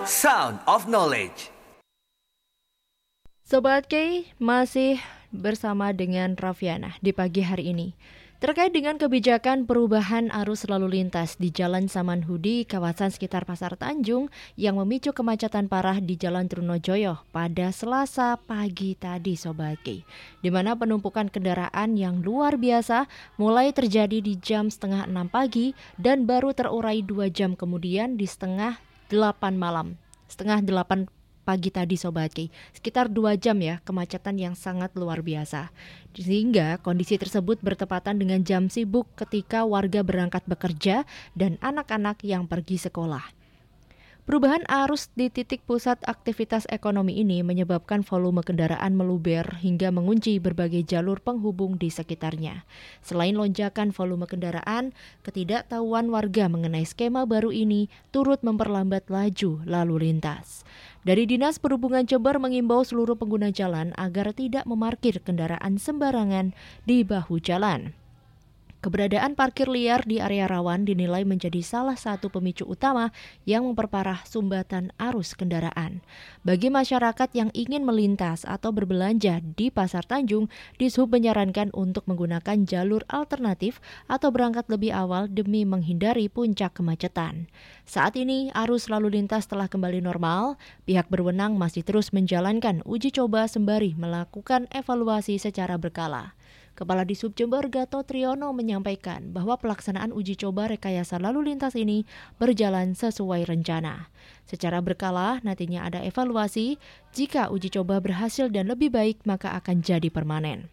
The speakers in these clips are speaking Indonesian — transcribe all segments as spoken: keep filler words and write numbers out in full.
Sound of Knowledge. Sobat K, masih bersama dengan Raffiana di pagi hari ini. Terkait dengan kebijakan perubahan arus lalu lintas di Jalan Samanhudi, kawasan sekitar Pasar Tanjung yang memicu kemacetan parah di Jalan Trunojoyo pada Selasa pagi tadi, Sobat K. Di mana penumpukan kendaraan yang luar biasa mulai terjadi di jam setengah enam pagi dan baru terurai dua jam kemudian di setengah delapan malam. Setengah delapan pagi tadi, Sobat Ki, sekitar dua jam ya, kemacetan yang sangat luar biasa. Sehingga kondisi tersebut bertepatan dengan jam sibuk ketika warga berangkat bekerja dan anak-anak yang pergi sekolah. Perubahan arus di titik pusat aktivitas ekonomi ini menyebabkan volume kendaraan meluber hingga mengunci berbagai jalur penghubung di sekitarnya. Selain lonjakan volume kendaraan, ketidaktahuan warga mengenai skema baru ini turut memperlambat laju lalu lintas. Dari Dinas Perhubungan Jember mengimbau seluruh pengguna jalan agar tidak memarkir kendaraan sembarangan di bahu jalan. Keberadaan parkir liar di area rawan dinilai menjadi salah satu pemicu utama yang memperparah sumbatan arus kendaraan. Bagi masyarakat yang ingin melintas atau berbelanja di Pasar Tanjung, Dishub menyarankan untuk menggunakan jalur alternatif atau berangkat lebih awal demi menghindari puncak kemacetan. Saat ini arus lalu lintas telah kembali normal, pihak berwenang masih terus menjalankan uji coba sembari melakukan evaluasi secara berkala. Kepala Dishub Jember Gatot Triyono menyampaikan bahwa pelaksanaan uji coba rekayasa lalu lintas ini berjalan sesuai rencana. Secara berkala nantinya ada evaluasi, jika uji coba berhasil dan lebih baik maka akan jadi permanen.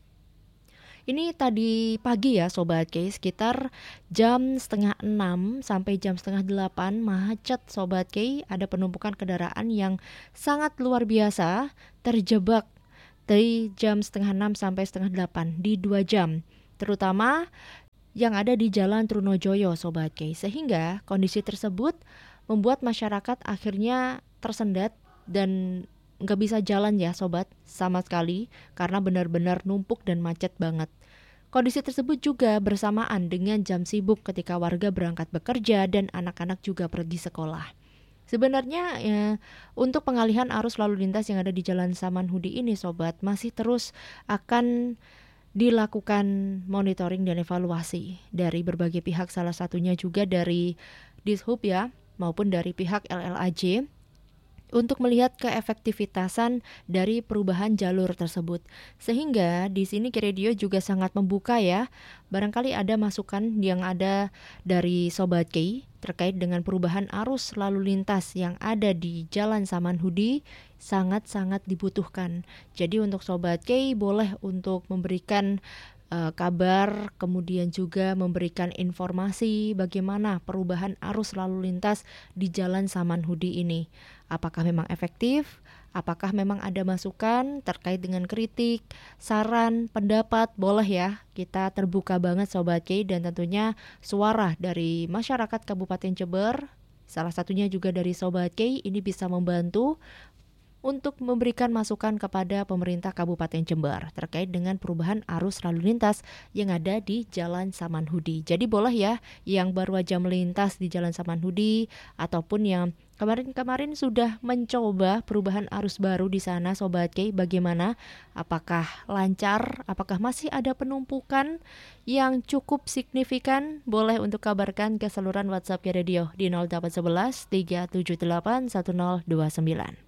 Ini tadi pagi ya Sobat K, sekitar jam setengah enam sampai jam setengah delapan macet Sobat K, ada penumpukan kendaraan yang sangat luar biasa, terjebak dari jam setengah enam sampai setengah delapan di dua jam, terutama yang ada di Jalan Trunojoyo Sobat K, sehingga kondisi tersebut membuat masyarakat akhirnya tersendat dan nggak bisa jalan ya Sobat sama sekali karena benar-benar numpuk dan macet banget. Kondisi tersebut juga bersamaan dengan jam sibuk ketika warga berangkat bekerja dan anak-anak juga pergi sekolah. Sebenarnya ya, untuk pengalihan arus lalu lintas yang ada di Jalan Samanhudi ini Sobat masih terus akan dilakukan monitoring dan evaluasi dari berbagai pihak, salah satunya juga dari Dishub ya maupun dari pihak L L A J untuk melihat keefektivitasan dari perubahan jalur tersebut. Sehingga di sini K-Radio juga sangat membuka ya. Barangkali ada masukan yang ada dari Sobat K terkait dengan perubahan arus lalu lintas yang ada di Jalan Samanhudi sangat-sangat dibutuhkan. Jadi untuk Sobat K boleh untuk memberikan uh, kabar, kemudian juga memberikan informasi bagaimana perubahan arus lalu lintas di Jalan Samanhudi ini. Apakah memang efektif? Apakah memang ada masukan terkait dengan kritik, saran, pendapat? Boleh ya, kita terbuka banget Sobat K, dan tentunya suara dari masyarakat Kabupaten Jember, salah satunya juga dari Sobat K, ini bisa membantu untuk memberikan masukan kepada pemerintah Kabupaten Jember terkait dengan perubahan arus lalu lintas yang ada di Jalan Samanhudi. Jadi boleh ya yang baru aja melintas di Jalan Samanhudi ataupun yang kemarin-kemarin sudah mencoba perubahan arus baru di sana Sobat K, bagaimana? Apakah lancar? Apakah masih ada penumpukan yang cukup signifikan? Boleh untuk kabarkan ke saluran WhatsApp K-Radio di nol delapan satu satu tiga tujuh delapan satu nol dua sembilan.